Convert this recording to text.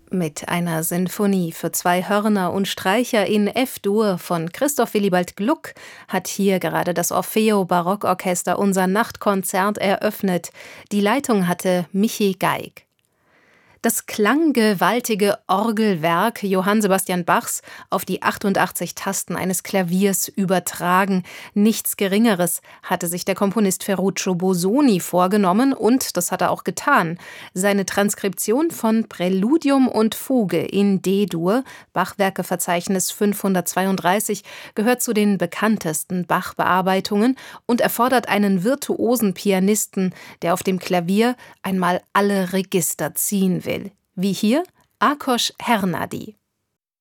Mit einer Sinfonie für 2 Hörner und Streicher in F-Dur von Christoph Willibald Gluck hat hier gerade das Orfeo Barockorchester unser Nachtkonzert eröffnet. Die Leitung hatte Michi Geig. Das klanggewaltige Orgelwerk Johann Sebastian Bachs auf die 88 Tasten eines Klaviers übertragen. Nichts Geringeres hatte sich der Komponist Ferruccio Busoni vorgenommen und das hat er auch getan. Seine Transkription von Präludium und Fuge in D-Dur, Bachwerkeverzeichnis 532, gehört zu den bekanntesten Bach-Bearbeitungen und erfordert einen virtuosen Pianisten, der auf dem Klavier einmal alle Register ziehen will. Wie hier Ákos Hernádi.